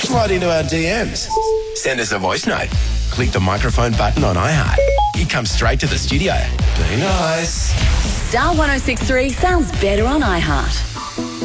Slide into our DMs. Send us a voice note. Click the microphone button on iHeart. It comes straight to the studio. Be nice. Star 106.3 sounds better on iHeart.